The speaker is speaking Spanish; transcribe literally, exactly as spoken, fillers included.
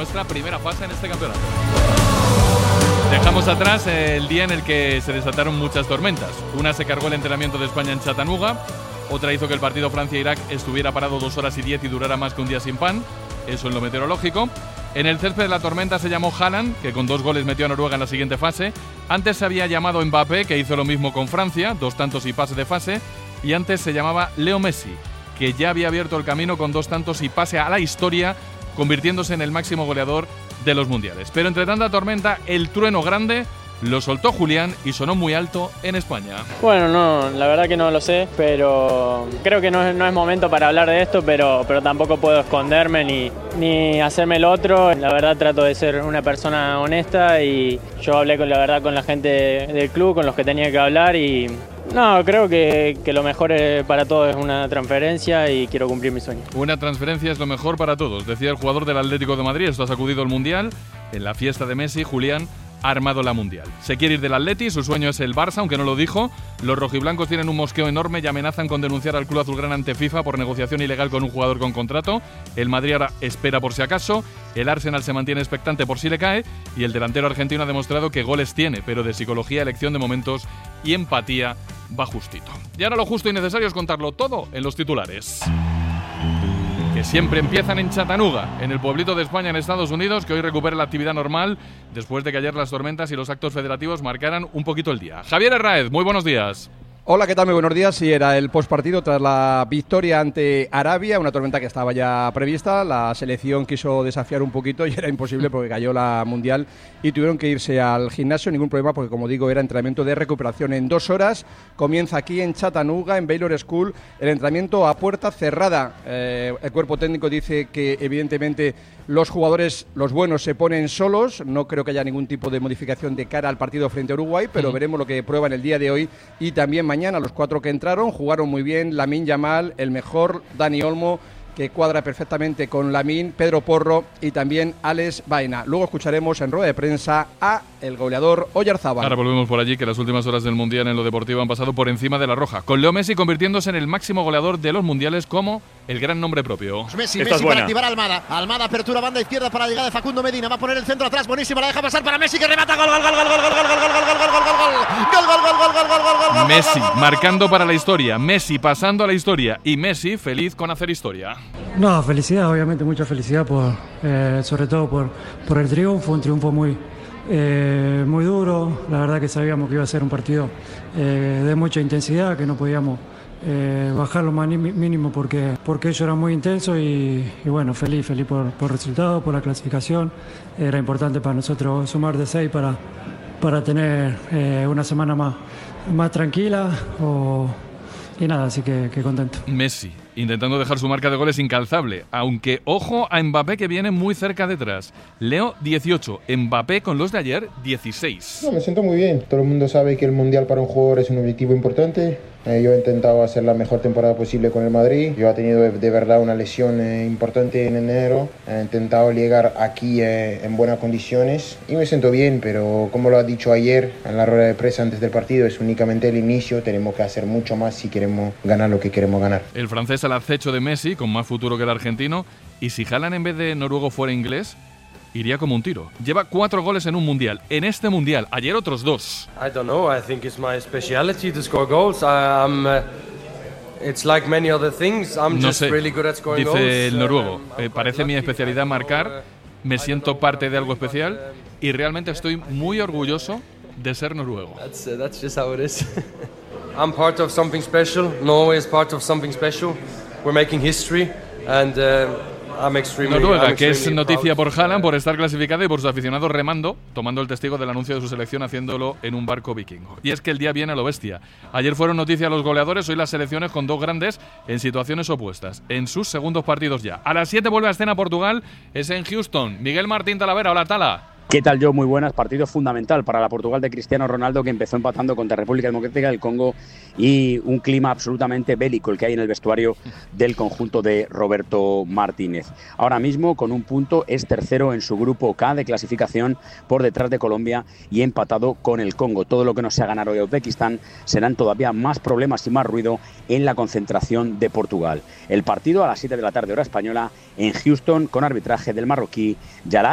nuestra primera fase en este campeonato. Dejamos atrás el día en el que se desataron muchas tormentas. Una se cargó el entrenamiento de España en Chattanooga, otra hizo que el partido Francia-Irak estuviera parado dos horas y diez y durara más que un día sin pan, eso en lo meteorológico. En el césped de la tormenta se llamó Haaland, que con dos goles metió a Noruega en la siguiente fase. Antes se había llamado Mbappé, que hizo lo mismo con Francia, dos tantos y pase de fase. Y antes se llamaba Leo Messi, que ya había abierto el camino con dos tantos y pase a la historia, convirtiéndose en el máximo goleador de los mundiales. Pero entre tanta tormenta, el trueno grande lo soltó Julián y sonó muy alto en España. Bueno, no, la verdad que no lo sé, pero creo que no es, no es momento para hablar de esto, pero, pero tampoco puedo esconderme ni, ni hacerme el otro. La verdad trato de ser una persona honesta y yo hablé con la verdad con la gente del club, con los que tenía que hablar y no, creo que, que lo mejor para todos es una transferencia y quiero cumplir mi sueño. Una transferencia es lo mejor para todos, decía el jugador del Atlético de Madrid. Esto ha sacudido el Mundial. En la fiesta de Messi, Julián ha armado la Mundial. Se quiere ir del Atleti, su sueño es el Barça, aunque no lo dijo. Los rojiblancos tienen un mosqueo enorme y amenazan con denunciar al club azulgrana ante FIFA por negociación ilegal con un jugador con contrato. El Madrid ahora espera por si acaso. El Arsenal se mantiene expectante por si le cae. Y el delantero argentino ha demostrado que goles tiene, pero de psicología, elección de momentos y empatía va justito. Y ahora lo justo y necesario es contarlo todo en los titulares, que siempre empiezan en Chattanooga, en el pueblito de España en Estados Unidos, que hoy recupera la actividad normal después de que ayer las tormentas y los actos federativos marcaran un poquito el día. Javier Herráez, muy buenos días. Hola, ¿qué tal? Muy buenos días. Sí, era el postpartido tras la victoria ante Arabia, una tormenta que estaba ya prevista. La selección quiso desafiar un poquito y era imposible porque cayó la Mundial y tuvieron que irse al gimnasio. Ningún problema porque, como digo, era entrenamiento de recuperación en dos horas. Comienza aquí en Chattanooga, en Baylor School, el entrenamiento a puerta cerrada. Eh, el cuerpo técnico dice que, evidentemente, los jugadores, los buenos, se ponen solos. No creo que haya ningún tipo de modificación de cara al partido frente a Uruguay, pero mm. veremos lo que prueban el día de hoy y también mañana. Los cuatro que entraron jugaron muy bien. Lamine Yamal, el mejor, Dani Olmo, que cuadra perfectamente con Lamine, Pedro Porro y también Alex Baena. Luego escucharemos en rueda de prensa a el goleador Oyarzábal. Ahora volvemos por allí, que las últimas horas del Mundial en lo deportivo han pasado por encima de la roja, con Leo Messi convirtiéndose en el máximo goleador de los mundiales como el gran nombre propio. Messi, Esta Messi para activar a Almada. Almada, apertura banda izquierda para la llegada de Facundo Medina. Va a poner el centro atrás, buenísima, la deja pasar para Messi, que remata. Gol, gol, gol, gol, gol, gol, gol, gol, gol, gol, gol, gol, gol, gol, gol, gol, gol, gol. Messi marcando para la historia, Messi pasando a la historia y Messi feliz con hacer historia. No, felicidad, obviamente mucha felicidad por, eh, sobre todo por, por el triunfo, un triunfo muy, eh, muy duro. La verdad que sabíamos que iba a ser un partido eh, de mucha intensidad, que no podíamos eh, bajar lo más mínimo porque, porque ellos eran muy intensos y, y bueno, feliz, feliz por, por el resultado, por la clasificación. Era importante para nosotros sumar de seis para, para tener eh, una semana más, más tranquila o, y nada, así que, que contento. Messi intentando dejar su marca de goles incalzable, aunque ojo a Mbappé, que viene muy cerca detrás. Leo, dieciocho, Mbappé con los de ayer, dieciséis. No, me siento muy bien. Todo el mundo sabe que el Mundial para un jugador es un objetivo importante. Eh, yo he intentado hacer la mejor temporada posible con el Madrid. Yo he tenido de, de verdad una lesión eh, importante en enero. He intentado llegar aquí eh, en buenas condiciones y me siento bien, pero como lo ha dicho ayer en la rueda de prensa antes del partido, es únicamente el inicio. Tenemos que hacer mucho más si queremos ganar lo que queremos ganar. El francés al acecho de Messi, con más futuro que el argentino, y si Haaland en vez de noruego fuera inglés, iría como un tiro. Lleva cuatro goles en un mundial, en este mundial, ayer otros dos. I don't know, I think it's my speciality to score goals. I, I'm, uh, it's like many other things. I'm no just sé, really good at scoring dice goals. el noruego. Eh, parece mi especialidad marcar, me siento parte de algo especial y realmente estoy muy orgulloso de ser noruego. That's, uh, that's just how it is. I'm part of something special. Norway is part of something special. We're making history and uh, I'm extremely, Noruega, I'm que es extremely noticia por proud. Haaland, por estar clasificada y por sus aficionados remando, tomando el testigo del anuncio de su selección, haciéndolo en un barco vikingo. Y es que el día viene a lo bestia. Ayer fueron noticia los goleadores, hoy las selecciones con dos grandes en situaciones opuestas, en sus segundos partidos ya. A las siete vuelve a escena Portugal, es en Houston. Miguel Martín Talavera, hola Tala. ¿Qué tal, Joe? Muy buenas. Partido fundamental para la Portugal de Cristiano Ronaldo, que empezó empatando contra República Democrática del Congo, y un clima absolutamente bélico el que hay en el vestuario del conjunto de Roberto Martínez. Ahora mismo, con un punto, es tercero en su grupo K de clasificación, por detrás de Colombia y empatado con el Congo. Todo lo que no sea ganar hoy a Uzbekistán serán todavía más problemas y más ruido en la concentración de Portugal. El partido a las siete de la tarde hora española en Houston, con arbitraje del marroquí Yalá.